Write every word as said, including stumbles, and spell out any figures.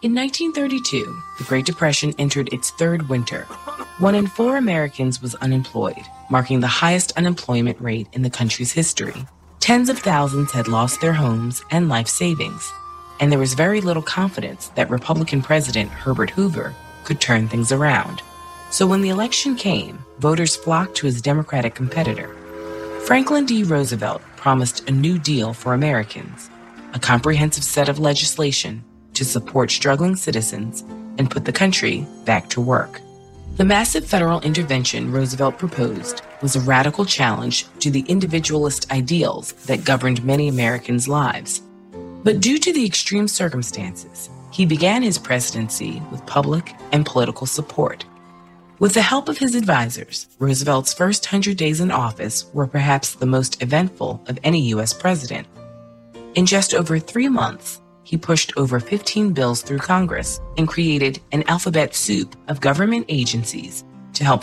In nineteen thirty-two, the Great Depression entered its third winter. One in four Americans was unemployed, marking the highest unemployment rate in the country's history. Tens of thousands had lost their homes and life savings, and there was very little confidence that Republican President Herbert Hoover could turn things around. So when the election came, voters flocked to his Democratic competitor. Franklin D. Roosevelt promised a new deal for Americans, a comprehensive set of legislation to support struggling citizens and put the country back to work. The massive federal intervention Roosevelt proposed was a radical challenge to the individualist ideals that governed many Americans' lives. But due to the extreme circumstances, he began his presidency with public and political support. With the help of his advisors, Roosevelt's first hundred days in office were perhaps the most eventful of any U S president. In just over three months, he pushed over fifteen bills through Congress and created an alphabet soup of government agencies to help